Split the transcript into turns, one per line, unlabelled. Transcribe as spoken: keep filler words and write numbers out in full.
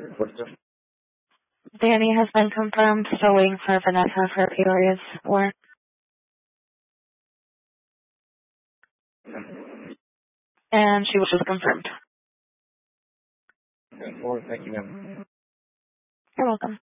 What's the...
Danny has been confirmed, still waiting for Vanessa for Peoria's warrant. And she was just confirmed.
Well, thank you, ma'am.
You're welcome.